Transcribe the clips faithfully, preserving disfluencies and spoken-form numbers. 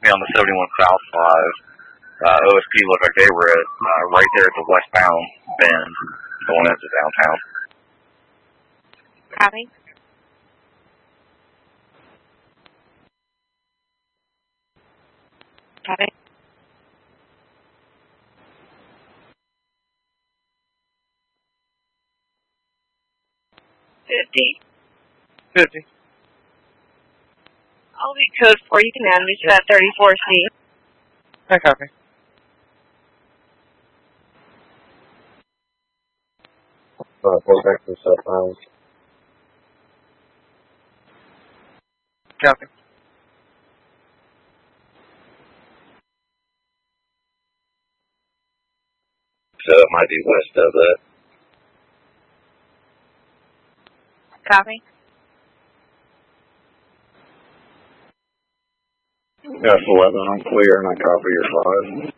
me on the seventy-one South Drive. Uh, O S P looked like they were at, uh, right there at the westbound bend going into downtown. Copy. Copy. Fifty. Fifty. I'll be code four. You can add me to that thirty-four C. I copy. Uh, pull back to the cell phone. Copy. So it might be west of that. Copy. That's eleven. I'm clear, and I copy your five.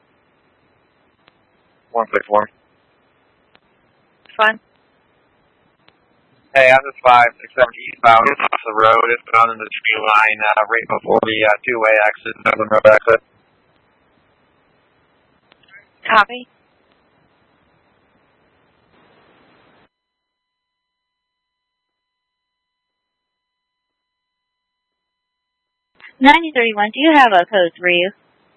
one six one. Fine. Hey, I'm just five, six, seven eastbound. It's off the road. It's been on the tree line uh, right before the uh, two-way exit, Northern Road exit. Copy. ninety thirty-one, do you have a code three?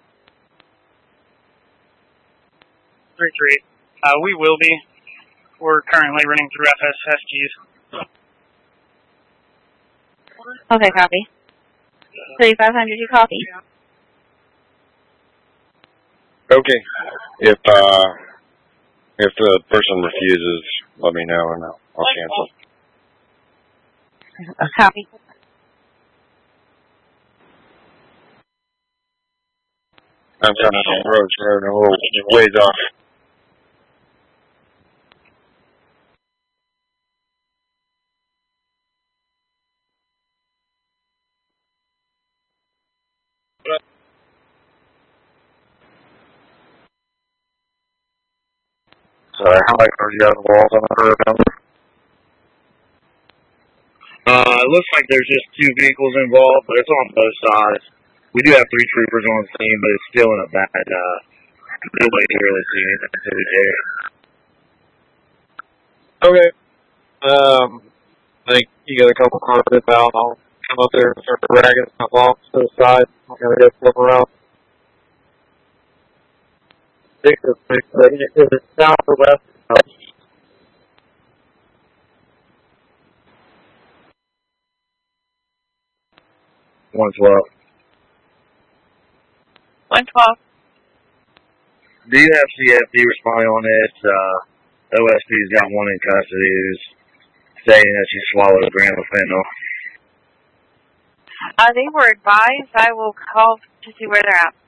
three three. Uh, we will be. We're currently running through F S S Gs. Okay, copy. thirty-five hundred, you copy? Okay. If uh, if the person refuses, let me know, and I'll, I'll cancel. Copy. I'm kind of on the road, so I'm a little ways off. Sorry, how many cars you got on the walls on the curb? Uh, it looks like there's just two vehicles involved, but it's on both sides. We do have three troopers on the scene, but it's still in a bad, uh, nobody's really seen anything to the day. Okay. Um, I think you got a couple cars inbound. I'll come up there and start dragging stuff off to the side. I'm going to go flip around. Six or six. Is it south or west? one twelve. one twelve. Do you have C F D responding on this? Uh, O S P's got one in custody who's saying that she swallowed a gram of fentanyl. Uh, they were advised. I will call to see where they're at.